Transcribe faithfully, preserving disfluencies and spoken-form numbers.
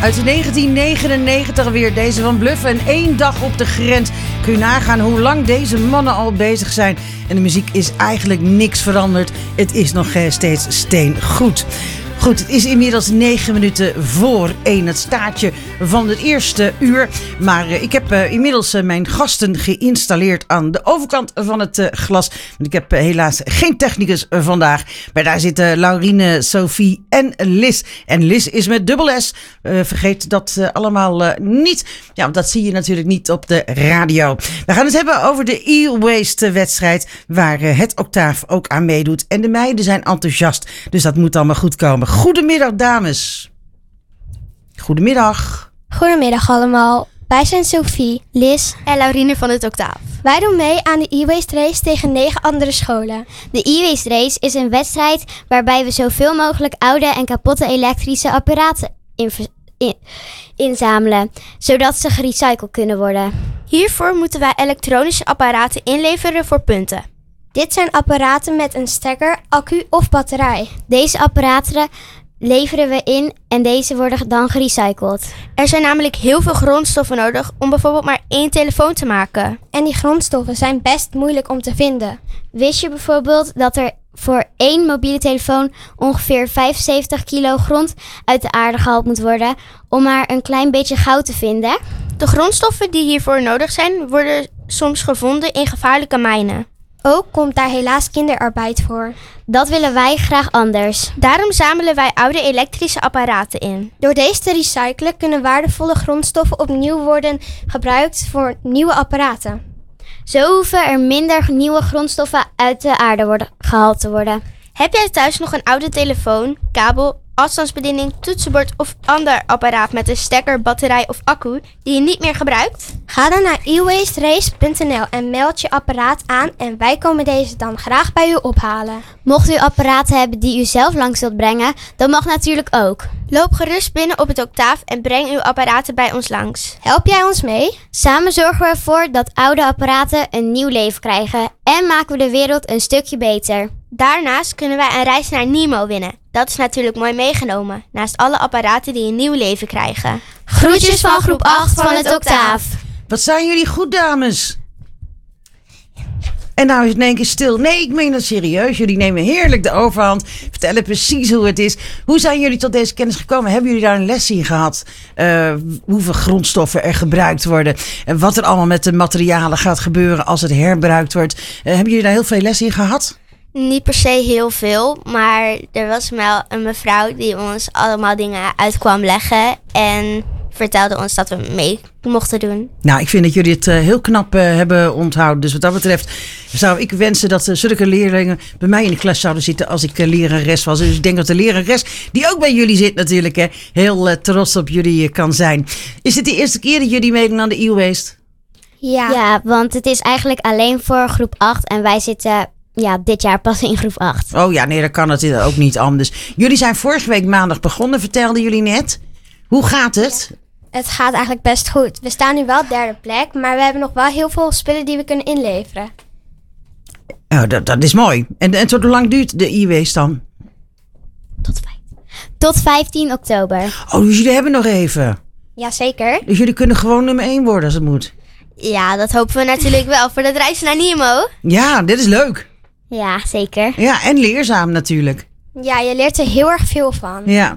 Uit negentien negenennegentig weer deze van Bluff en één dag op de grens. Kun je nagaan hoe lang deze mannen al bezig zijn. En de muziek is eigenlijk niks veranderd. Het is nog steeds steengoed. Goed, het is inmiddels negen minuten voor één. Het staartje van het eerste uur. Maar uh, ik heb uh, inmiddels uh, mijn gasten geïnstalleerd aan de overkant van het uh, glas. Want ik heb uh, helaas geen technicus uh, vandaag. Maar daar zitten Laurine, Sophie en Liz. En Liz is met dubbel S. Uh, vergeet dat uh, allemaal uh, niet. Ja, want dat zie je natuurlijk niet op de radio. We gaan het hebben over de e-waste wedstrijd. Waar uh, het Octaaf ook aan meedoet. En de meiden zijn enthousiast. Dus dat moet allemaal goed komen. Goedemiddag, dames. Goedemiddag. Goedemiddag allemaal. Wij zijn Sophie, Liz en Laurine van het Octaaf. Wij doen mee aan de e-waste race tegen negen andere scholen. De e-waste race is een wedstrijd waarbij we zoveel mogelijk oude en kapotte elektrische apparaten in, in, inzamelen, zodat ze gerecycled kunnen worden. Hiervoor moeten wij elektronische apparaten inleveren voor punten. Dit zijn apparaten met een stekker, accu of batterij. Deze apparaten leveren we in en deze worden dan gerecycled. Er zijn namelijk heel veel grondstoffen nodig om bijvoorbeeld maar één telefoon te maken. En die grondstoffen zijn best moeilijk om te vinden. Wist je bijvoorbeeld dat er voor één mobiele telefoon ongeveer vijfenzeventig kilo grond uit de aarde gehaald moet worden om maar een klein beetje goud te vinden? De grondstoffen die hiervoor nodig zijn worden soms gevonden in gevaarlijke mijnen. Ook komt daar helaas kinderarbeid voor. Dat willen wij graag anders. Daarom zamelen wij oude elektrische apparaten in. Door deze te recyclen kunnen waardevolle grondstoffen opnieuw worden gebruikt voor nieuwe apparaten. Zo hoeven er minder nieuwe grondstoffen uit de aarde worden, gehaald te worden. Heb jij thuis nog een oude telefoon, kabel, afstandsbediening, toetsenbord of ander apparaat met een stekker, batterij of accu die je niet meer gebruikt? Ga dan naar e waste race punt n l en meld je apparaat aan en wij komen deze dan graag bij u ophalen. Mocht u apparaten hebben die u zelf langs wilt brengen, dat mag natuurlijk ook. Loop gerust binnen op het Octaaf en breng uw apparaten bij ons langs. Help jij ons mee? Samen zorgen we ervoor dat oude apparaten een nieuw leven krijgen en maken we de wereld een stukje beter. Daarnaast kunnen wij een reis naar Nemo winnen. Dat is natuurlijk mooi meegenomen, naast alle apparaten die een nieuw leven krijgen. Groetjes van groep acht van het Octaaf. Wat zijn jullie goed, dames? En nou is het in één keer stil. Nee, ik meen dat serieus. Jullie nemen heerlijk de overhand. Vertellen precies hoe het is. Hoe zijn jullie tot deze kennis gekomen? Hebben jullie daar een les in gehad? Uh, hoeveel grondstoffen er gebruikt worden? En wat er allemaal met de materialen gaat gebeuren als het herbruikt wordt? Uh, hebben jullie daar heel veel les in gehad? Niet per se heel veel, maar er was wel een mevrouw die ons allemaal dingen uit kwam leggen en vertelde ons dat we mee mochten doen. Nou, ik vind dat jullie het uh, heel knap uh, hebben onthouden. Dus wat dat betreft zou ik wensen dat uh, zulke leerlingen bij mij in de klas zouden zitten als ik uh, lerares was. Dus ik denk dat de lerares, die ook bij jullie zit natuurlijk, hè, heel uh, trots op jullie uh, kan zijn. Is dit de eerste keer dat jullie meedoen aan de e-waste? Ja. ja, want het is eigenlijk alleen voor groep acht en wij zitten ja, dit jaar pas in groep acht. Oh ja, nee, dat kan het ook niet anders. Jullie zijn vorige week maandag begonnen, vertelden jullie net. Hoe gaat het? Het gaat eigenlijk best goed. We staan nu wel derde plek, maar we hebben nog wel heel veel spullen die we kunnen inleveren. Oh, dat, dat is mooi. En, en tot hoe lang duurt de e-waste dan? Tot, tot vijftien oktober. Oh, dus jullie hebben nog even. Jazeker. Dus jullie kunnen gewoon nummer één worden als het moet. Ja, dat hopen we natuurlijk wel voor het reizen naar Nemo. Ja, dit is leuk. Ja, zeker. Ja, en leerzaam natuurlijk. Ja, je leert er heel erg veel van. Ja.